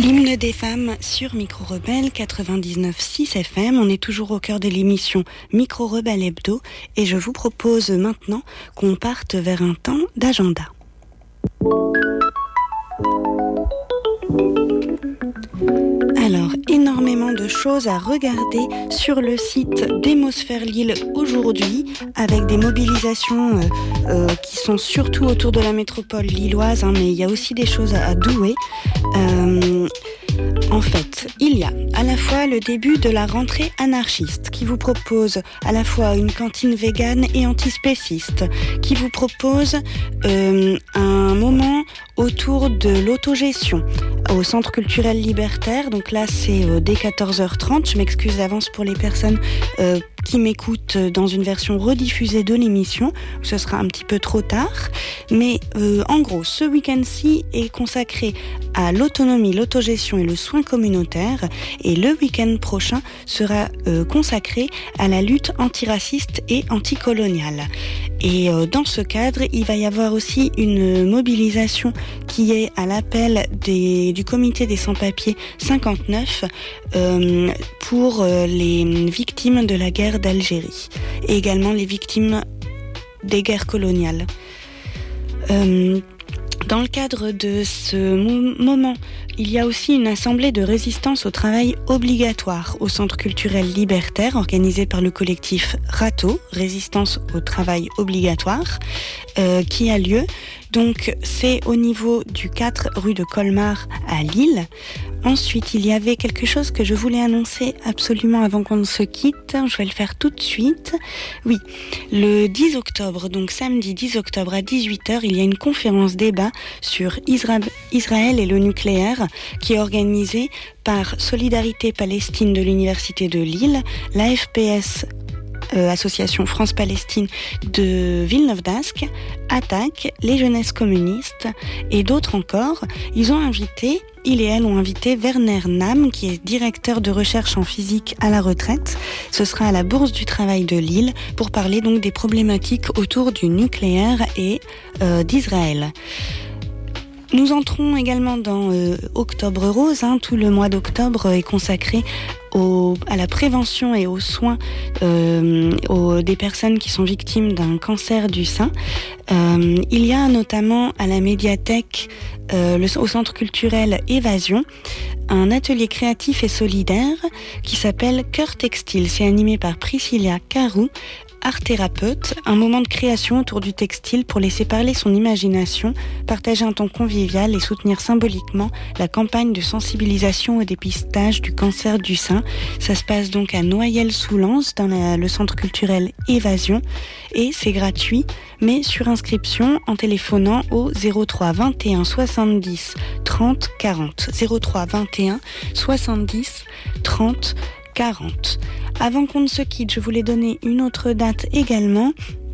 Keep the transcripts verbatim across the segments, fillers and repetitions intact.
L'hymne des femmes sur Micro Rebelle quatre-vingt-dix-neuf virgule six F M. On est toujours au cœur de l'émission Micro Rebelle Hebdo et je vous propose maintenant qu'on parte vers un temps d'agenda. Alors, énormément de choses à regarder sur le site d'Hémosphère Lille aujourd'hui, avec des mobilisations euh, euh, qui sont surtout autour de la métropole lilloise, hein, mais il y a aussi des choses à, à Douai. Euh, en fait, il y a à la fois le début de la rentrée anarchiste, qui vous propose à la fois une cantine végane et antispéciste, qui vous propose euh, un moment autour de l'autogestion au Centre culturel libertaire. Donc là, c'est euh, dès quatorze heures trente. Je m'excuse d'avance pour les personnes euh, qui m'écoutent dans une version rediffusée de l'émission. Ce sera un petit peu trop tard. Mais euh, en gros, ce week-end-ci est consacré à l'autonomie, l'autogestion et le soin communautaire. Et le week-end prochain sera euh, consacré à la lutte antiraciste et anticoloniale. Et euh, dans ce cadre, il va y avoir aussi une mobilisation qui est à l'appel des, du comité des sans-papiers cinquante-neuf euh, pour euh, les victimes de la guerre d'Algérie et également les victimes des guerres coloniales. Euh, Dans le cadre de ce mo- moment, il y a aussi une assemblée de résistance au travail obligatoire au Centre culturel libertaire organisé par le collectif RATO, Résistance au travail obligatoire, euh, qui a lieu. Donc c'est au niveau du quatre rue de Colmar à Lille. Ensuite, il y avait quelque chose que je voulais annoncer absolument avant qu'on ne se quitte. Je vais le faire tout de suite. Oui, le dix octobre, donc samedi dix octobre à dix-huit heures, il y a une conférence débat sur Isra- Israël et le nucléaire qui est organisée par Solidarité Palestine de l'Université de Lille, l'A F P S Euh, Association France-Palestine de Villeneuve-d'Ascq, Attaque, les Jeunesses communistes et d'autres encore. Ils ont invité, ils et elles ont invité Werner Nam, qui est directeur de recherche en physique à la retraite. Ce sera à la Bourse du Travail de Lille pour parler donc des problématiques autour du nucléaire et euh, d'Israël. Nous entrons également dans euh, Octobre Rose. Hein. Tout le mois d'octobre est consacré au, à la prévention et aux soins euh, aux, des personnes qui sont victimes d'un cancer du sein. Euh, il y a notamment à la médiathèque, euh, le, au centre culturel Évasion, un atelier créatif et solidaire qui s'appelle Cœur Textile. C'est animé par Priscilla Carou, art thérapeute, un moment de création autour du textile pour laisser parler son imagination, partager un temps convivial et soutenir symboliquement la campagne de sensibilisation au dépistage du cancer du sein. Ça se passe donc à Noyelles-sous-Lens dans la, le centre culturel Évasion et c'est gratuit, mais sur inscription en téléphonant au zéro trois vingt et un soixante-dix trente quarante. zéro trois vingt et un soixante-dix trente quarante. Avant qu'on ne se quitte, je voulais donner une autre date également.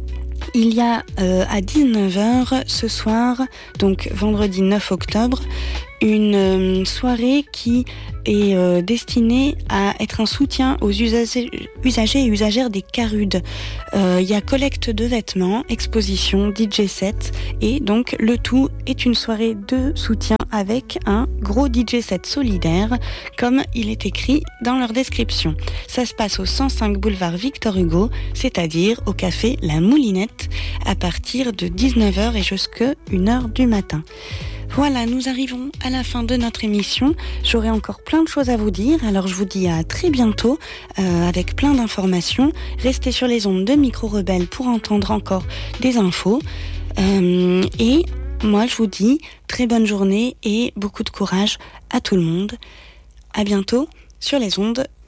Il y a euh, à dix-neuf heures ce soir, donc vendredi neuf octobre, une euh, soirée qui est euh, destinée à être un soutien aux usagers, usagers et usagères des Carudes. Euh, il y a collecte de vêtements, exposition, D J set et donc le tout est une soirée de soutien avec un gros D J set solidaire comme il est écrit dans leur description. Ça se passe au cent cinq boulevard Victor Hugo, c'est-à-dire au café La Moulinette à partir de dix-neuf heures et jusqu'à une heure du matin. Voilà, nous arrivons à la fin de notre émission. J'aurai encore plein de choses à vous dire, alors je vous dis à très bientôt euh, avec plein d'informations. Restez sur les ondes de Micro Rebelle pour entendre encore des infos. Euh, et moi, je vous dis très bonne journée et beaucoup de courage à tout le monde. À bientôt sur les ondes